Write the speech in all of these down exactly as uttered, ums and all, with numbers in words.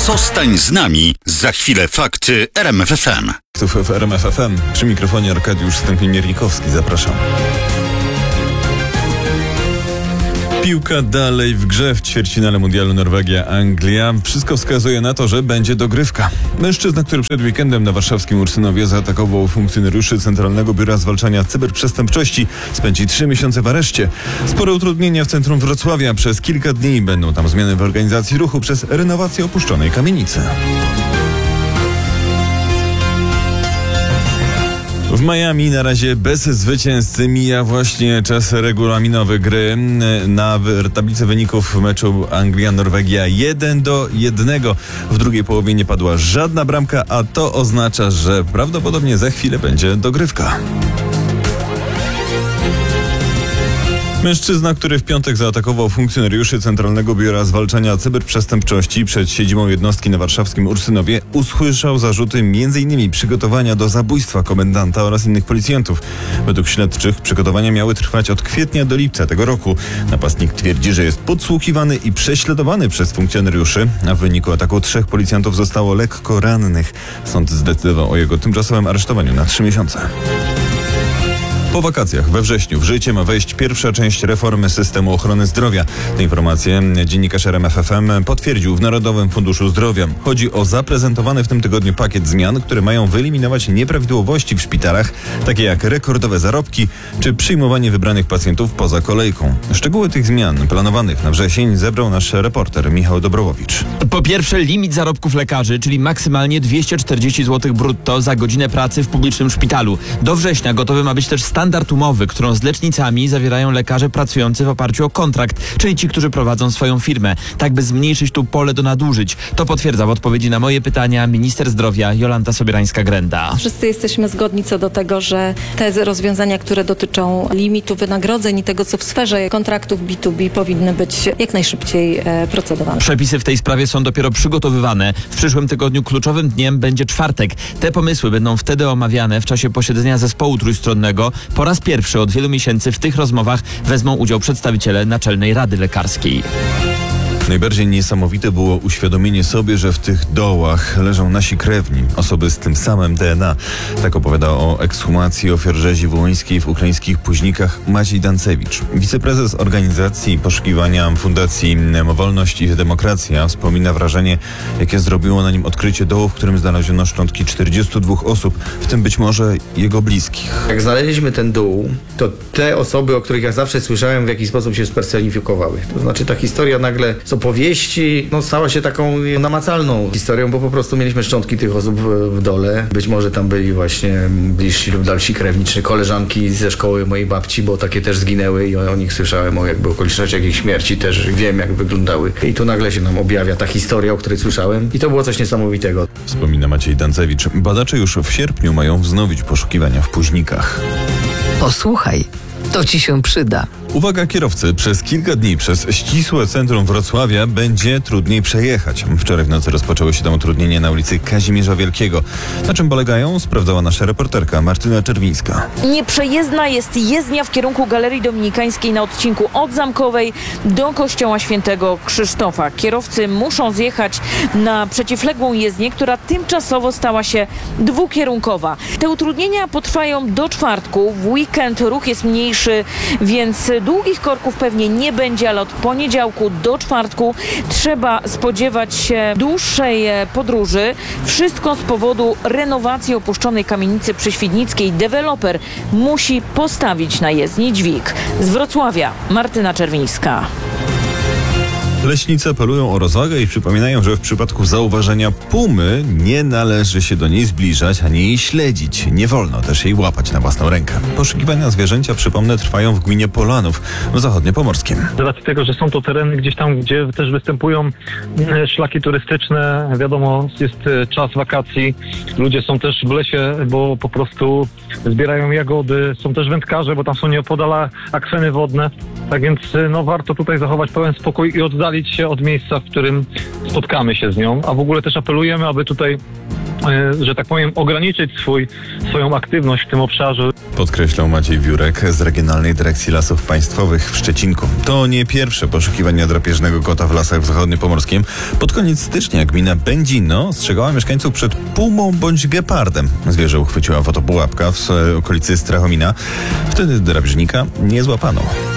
Zostań z nami. Za chwilę fakty R M F F M. W R M F F M przy mikrofonie Arkadiusz Stępień-Miernikowski. Zapraszam. Piłka dalej w grze w ćwierćfinale mundialu Norwegia-Anglia. Wszystko wskazuje na to, że będzie dogrywka. Mężczyzna, który przed weekendem na warszawskim Ursynowie zaatakował funkcjonariuszy Centralnego Biura Zwalczania Cyberprzestępczości, spędzi trzy miesiące w areszcie. Spore utrudnienia w centrum Wrocławia. Przez kilka dni będą tam zmiany w organizacji ruchu przez renowację opuszczonej kamienicy. W Miami na razie bez zwycięzcy mija właśnie czas regulaminowy gry. Na tablicy wyników meczu Anglia-Norwegia jeden do jednego. W drugiej połowie nie padła żadna bramka, a to oznacza, że prawdopodobnie za chwilę będzie dogrywka. Mężczyzna, który w piątek zaatakował funkcjonariuszy Centralnego Biura Zwalczania Cyberprzestępczości przed siedzibą jednostki na warszawskim Ursynowie, usłyszał zarzuty m in przygotowania do zabójstwa komendanta oraz innych policjantów. Według śledczych przygotowania miały trwać od kwietnia do lipca tego roku. Napastnik twierdzi, że jest podsłuchiwany i prześladowany przez funkcjonariuszy, a w wyniku ataku trzech policjantów zostało lekko rannych. Sąd zdecydował o jego tymczasowym aresztowaniu na trzy miesiące. Po wakacjach we wrześniu w życie ma wejść pierwsza część reformy systemu ochrony zdrowia. Te informacje dziennikarz R M F F M potwierdził w Narodowym Funduszu Zdrowia. Chodzi o zaprezentowany w tym tygodniu pakiet zmian, które mają wyeliminować nieprawidłowości w szpitalach, takie jak rekordowe zarobki czy przyjmowanie wybranych pacjentów poza kolejką. Szczegóły tych zmian planowanych na wrzesień zebrał nasz reporter Michał Dobrołowicz. Po pierwsze, limit zarobków lekarzy, czyli maksymalnie dwieście czterdzieści złotych brutto za godzinę pracy w publicznym szpitalu. Do września gotowy ma być też standard umowy, którą z lecznicami zawierają lekarze pracujący w oparciu o kontrakt, czyli ci, którzy prowadzą swoją firmę, tak by zmniejszyć tu pole do nadużyć. To potwierdza w odpowiedzi na moje pytania minister zdrowia Jolanta Sobierańska-Grenda. Wszyscy jesteśmy zgodni co do tego, że te rozwiązania, które dotyczą limitu wynagrodzeń i tego, co w sferze kontraktów B dwa B powinny być jak najszybciej e, procedowane. Przepisy w tej sprawie są dopiero przygotowywane. W przyszłym tygodniu kluczowym dniem będzie czwartek. Te pomysły będą wtedy omawiane w czasie posiedzenia zespołu trójstronnego. Po raz pierwszy od wielu miesięcy w tych rozmowach wezmą udział przedstawiciele Naczelnej Rady Lekarskiej. Najbardziej niesamowite było uświadomienie sobie, że w tych dołach leżą nasi krewni, osoby z tym samym D N A. Tak opowiada o ekshumacji ofiar rzezi wołyńskiej w ukraińskich Późnikach Maciej Dancewicz. Wiceprezes organizacji poszukiwania Fundacji Wolność i Demokracja wspomina wrażenie, jakie zrobiło na nim odkrycie dołu, w którym znaleziono szczątki czterdziestu dwóch osób, w tym być może jego bliskich. Jak znaleźliśmy ten dół, to te osoby, o których ja zawsze słyszałem, w jakiś sposób się spersonifikowały. To znaczy ta historia nagle z opowieści no, stała się taką namacalną historią, bo po prostu mieliśmy szczątki tych osób w, w dole. Być może tam byli właśnie bliżsi lub dalsi krewni, czy koleżanki ze szkoły mojej babci, bo takie też zginęły i o, o nich słyszałem, o jakby okolicznościach ich śmierci, też wiem, jak wyglądały. I tu nagle się nam objawia ta historia, o której słyszałem i to było coś niesamowitego. Wspomina Maciej Dancewicz. Badacze już w sierpniu mają wznowić poszukiwania w Późnikach. Posłuchaj, to ci się przyda. Uwaga kierowcy, przez kilka dni przez ścisłe centrum Wrocławia będzie trudniej przejechać. Wczoraj w nocy rozpoczęły się tam utrudnienia na ulicy Kazimierza Wielkiego. Na czym polegają? Sprawdzała nasza reporterka Martyna Czerwińska. Nieprzejezdna jest jezdnia w kierunku Galerii Dominikańskiej na odcinku od Zamkowej do Kościoła Świętego Krzysztofa. Kierowcy muszą zjechać na przeciwległą jezdnię, która tymczasowo stała się dwukierunkowa. Te utrudnienia potrwają do czwartku. W weekend ruch jest mniejszy, więc długich korków pewnie nie będzie, ale od poniedziałku do czwartku trzeba spodziewać się dłuższej podróży. Wszystko z powodu renowacji opuszczonej kamienicy przy Świdnickiej. Deweloper musi postawić na jezdni dźwig. Z Wrocławia Martyna Czerwińska. Leśnicy apelują o rozwagę i przypominają, że w przypadku zauważenia pumy nie należy się do niej zbliżać, ani jej śledzić. Nie wolno też jej łapać na własną rękę. Poszukiwania zwierzęcia, przypomnę, trwają w gminie Polanów w zachodniopomorskim. Z racji tego, że są to tereny gdzieś tam, gdzie też występują szlaki turystyczne, wiadomo, jest czas wakacji, ludzie są też w lesie, bo po prostu zbierają jagody, są też wędkarze, bo tam są nieopodal akweny wodne, tak więc no, warto tutaj zachować pełen spokój i oddalić się od miejsca, w którym spotkamy się z nią, a w ogóle też apelujemy, aby tutaj, że tak powiem, ograniczyć swój, swoją aktywność w tym obszarze. podkreślał Maciej Wiórek z Regionalnej Dyrekcji Lasów Państwowych w Szczecinku. To nie pierwsze poszukiwania drapieżnego kota w lasach zachodniopomorskim. Pod koniec stycznia gmina Będzino ostrzegała mieszkańców przed pumą bądź gepardem. Zwierzę uchwyciła fotopułapka w okolicy Strachomina. Wtedy drapieżnika nie złapano.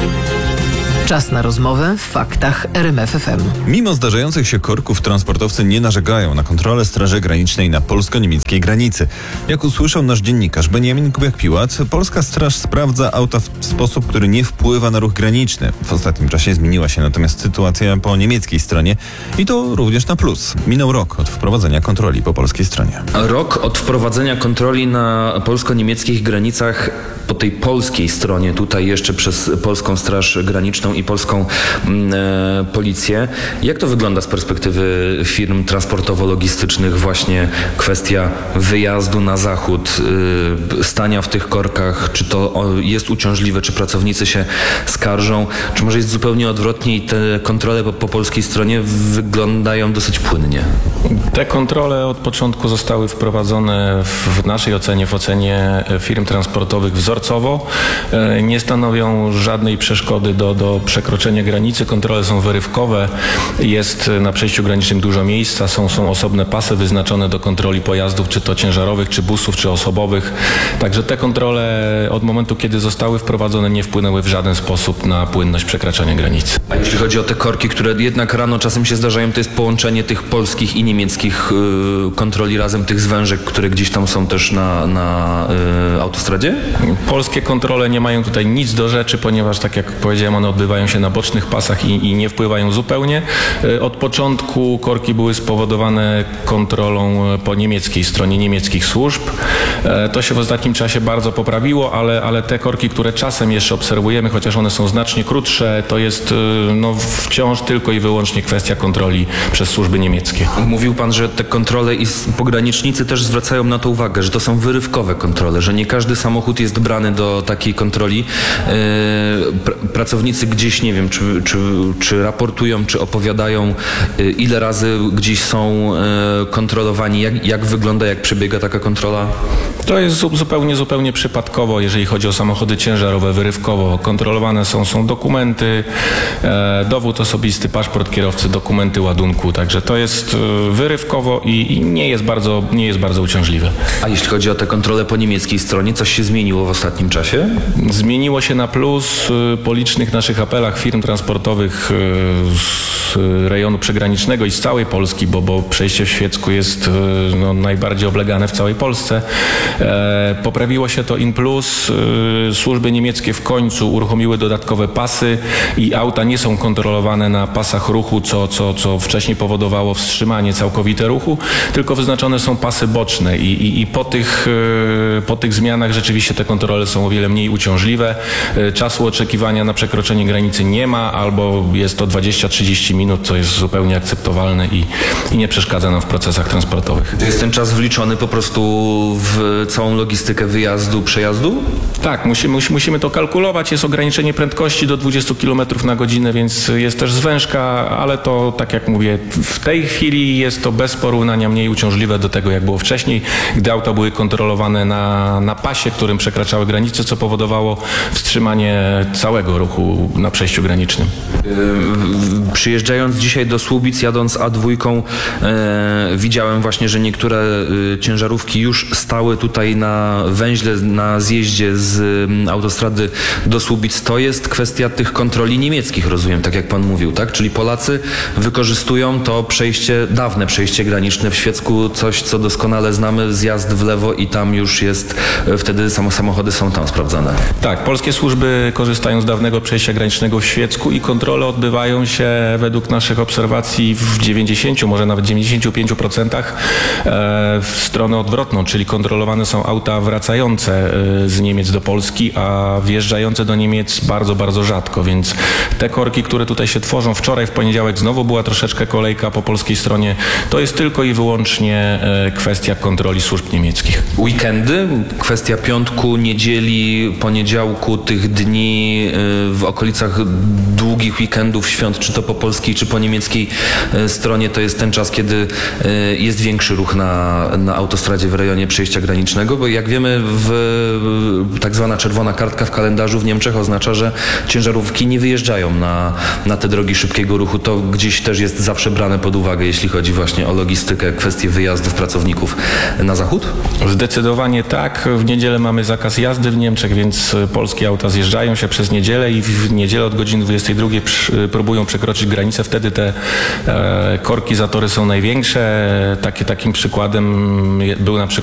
Czas na rozmowę w faktach R M F F M. Mimo zdarzających się korków transportowcy nie narzekają na kontrolę Straży Granicznej na polsko-niemieckiej granicy. Jak usłyszał nasz dziennikarz Beniamin Kubiak-Piłat, polska straż sprawdza auta w sposób, który nie wpływa na ruch graniczny. W ostatnim czasie zmieniła się natomiast sytuacja po niemieckiej stronie i to również na plus. Minął rok od wprowadzenia kontroli po polskiej stronie. Rok od wprowadzenia kontroli na polsko-niemieckich granicach po tej polskiej stronie, tutaj jeszcze przez Polską Straż Graniczną i polską e, policję. Jak to wygląda z perspektywy firm transportowo-logistycznych, właśnie kwestia wyjazdu na zachód, y, stania w tych korkach, czy to o, jest uciążliwe, czy pracownicy się skarżą, czy może jest zupełnie odwrotnie i te kontrole po, po polskiej stronie wyglądają dosyć płynnie? Te kontrole od początku zostały wprowadzone w naszej ocenie, w ocenie firm transportowych wzorcowo. Nie stanowią żadnej przeszkody do, do przekroczenia granicy. Kontrole są wyrywkowe. Jest na przejściu granicznym dużo miejsca. Są, są osobne pasy wyznaczone do kontroli pojazdów, czy to ciężarowych, czy busów, czy osobowych. Także te kontrole od momentu, kiedy zostały wprowadzone, nie wpłynęły w żaden sposób na płynność przekraczania granicy. A jeśli chodzi o te korki, które jednak rano czasem się zdarzają, to jest połączenie tych polskich i niemieckich y, kontroli razem, tych zwężek, które gdzieś tam są też na, na y, autostradzie? Polskie kontrole nie mają tutaj nic do rzeczy, ponieważ tak jak powiedziałem, one odbywają się na bocznych pasach i, i nie wpływają zupełnie. Od początku korki były spowodowane kontrolą po niemieckiej stronie, niemieckich służb. To się w ostatnim czasie bardzo poprawiło, ale, ale te korki, które czasem jeszcze obserwujemy, chociaż one są znacznie krótsze, to jest no, wciąż tylko i wyłącznie kwestia kontroli przez służby niemieckie. Mówił pan, że te kontrole i pogranicznicy też zwracają na to uwagę, że to są wyrywkowe kontrole, że nie każdy samochód jest brany do takiej kontroli. Pr- pracownicy gdzieś, nie wiem, czy, czy, czy raportują, czy opowiadają, ile razy gdzieś są kontrolowani, jak, jak wygląda, jak przebiega taka kontrola? To jest zupełnie, zupełnie przypadkowo, jeżeli chodzi o samochody ciężarowe, wyrywkowo. Kontrolowane są, są dokumenty, e, dowód osobisty, paszport kierowcy, dokumenty ładunku, także to jest wyrywkowo i, i nie jest bardzo, nie jest bardzo uciążliwe. A jeśli chodzi o te kontrole po niemieckiej stronie, coś się zmieniło w ostatnim czasie? Zmieniło się na plus po licznych naszych apelach firm transportowych z rejonu przygranicznego i z całej Polski, bo, bo przejście w Świecku jest no, najbardziej oblegane w całej Polsce. E, poprawiło się to in plus. E, służby niemieckie w końcu uruchomiły dodatkowe pasy i auta nie są kontrolowane na pasach ruchu, co, co, co wcześniej powodowało wstrzymanie całkowite ruchu, tylko wyznaczone są pasy boczne i, i, i po, tych, e, po tych zmianach rzeczywiście te kontrole są o wiele mniej uciążliwe. E, czasu oczekiwania na przekroczenie granicy nie ma, albo jest to dwadzieścia trzydzieści minut, co jest zupełnie akceptowalne i, i nie przeszkadza nam w procesach transportowych. To jest ten czas wliczony po prostu w całą logistykę wyjazdu, przejazdu? Tak, musimy, musimy to kalkulować. Jest ograniczenie prędkości do dwudziestu kilometrów na godzinę, więc jest też zwężka, ale to, tak jak mówię, w tej chwili jest to bez porównania mniej uciążliwe do tego, jak było wcześniej, gdy auta były kontrolowane na, na pasie, którym przekraczały granice, co powodowało wstrzymanie całego ruchu na przejściu granicznym. Yy, przyjeżdżając dzisiaj do Słubic, jadąc A dwa, yy, widziałem właśnie, że niektóre yy, ciężarówki już stały tutaj na węźle, na zjeździe z y, autostrady do Słubic. To jest kwestia tych kontroli niemieckich, rozumiem, tak jak pan mówił, tak? Czyli Polacy wykorzystują to przejście, dawne przejście graniczne w Świecku, coś, co doskonale znamy, zjazd w lewo i tam już jest, y, wtedy samo samochody są tam sprawdzane. Tak, polskie służby korzystają z dawnego przejścia granicznego w Świecku i kontrole odbywają się według naszych obserwacji w dziewięćdziesięciu, może nawet dziewięćdziesięciu pięciu procentach e, w stronę odwrotną, czyli kontrolowane są auta wracające z Niemiec do Polski, a wjeżdżające do Niemiec bardzo, bardzo rzadko, więc te korki, które tutaj się tworzą, wczoraj w poniedziałek znowu była troszeczkę kolejka po polskiej stronie, to jest tylko i wyłącznie kwestia kontroli służb niemieckich. Weekendy, kwestia piątku, niedzieli, poniedziałku, tych dni w okolicach długich weekendów, świąt, czy to po polskiej polskiej czy po niemieckiej e, stronie to jest ten czas, kiedy e, jest większy ruch na, na autostradzie w rejonie przejścia granicznego, bo jak wiemy w, tak zwana czerwona kartka w kalendarzu w Niemczech oznacza, że ciężarówki nie wyjeżdżają na, na te drogi szybkiego ruchu. To gdzieś też jest zawsze brane pod uwagę, jeśli chodzi właśnie o logistykę, kwestie wyjazdów pracowników na zachód? Zdecydowanie tak. W niedzielę mamy zakaz jazdy w Niemczech, więc polskie auta zjeżdżają się przez niedzielę i w niedzielę od godziny dwudziestej drugiej przy, próbują przekroczyć granicę. Wtedy te e, korki, zatory są największe. Takie, takim przykładem był na przykład